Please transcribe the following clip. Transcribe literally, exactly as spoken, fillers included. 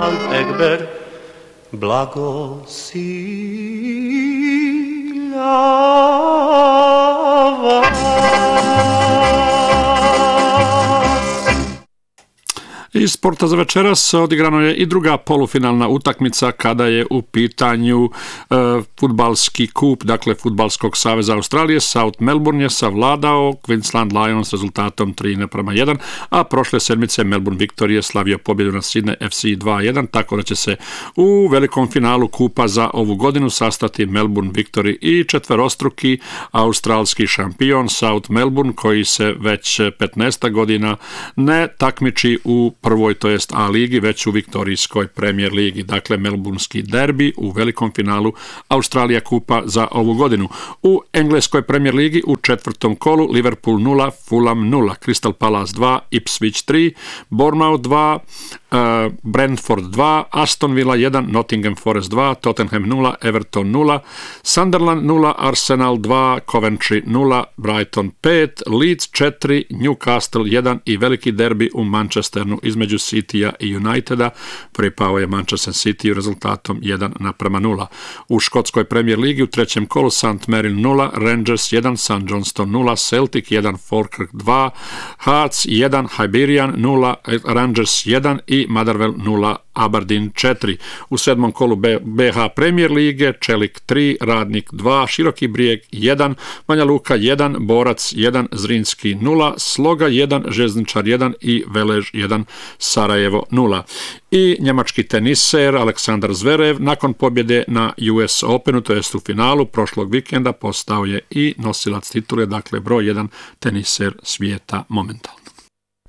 San Egbert blagosiljava. Iz sporta za večeras odigrano je i druga polufinalna utakmica kada je u pitanju e, fudbalski kup, dakle Fudbalskog saveza Australije. South Melbourne je savladao Queensland Lions rezultatom tri naprama jedan, a prošle sedmice Melbourne Victory je slavio pobjedu na Sydney F C dva jedan, tako da će se u velikom finalu kupa za ovu godinu sastati Melbourne Victory i četverostruki australski šampion South Melbourne, koji se već petnaest godina ne takmiči u prvoj, to jest A ligi, već u viktorijskoj Premier ligi. Dakle, melburnski derbi u velikom finalu Australija kupa za ovu godinu. U engleskoj Premier ligi u četvrtom kolu Liverpool nula, Fulham nula, Crystal Palace dva, Ipswich tri, Bournemouth dva, uh, Brentford dva, Aston Villa jedan, Nottingham Forest dva, Tottenham nula, Everton nula, Sunderland nula, Arsenal dva, Coventry nula, Brighton pet, Leeds četiri, Newcastle jedan i veliki derbi u Manchesteru između Citya i Uniteda. Pripao je Manchester City rezultatom jedan naprama nula. U škotskoj Premier ligi u trećem kolu Saint Mirren nula, Rangers jedan, St Johnstone nula, Celtic jedan, Falkirk dva, Hearts jedan, Hibernian nula, Rangers jedan i Motherwell nula, Aberdeen četiri. U sedmom kolu B H Premier lige Čelik tri, Radnik dva, Široki Brijeg jedan, Banja Luka jedan, Borac jedan, Zrinski nula, Sloga jedan, Željezničar jedan i Velež jedan, Sarajevo nula. I njemački teniser Aleksandar Zverev nakon pobjede na U S Openu, to jest u finalu prošlog vikenda, postao je i nosilac titule, dakle broj jedan teniser svijeta momentalno.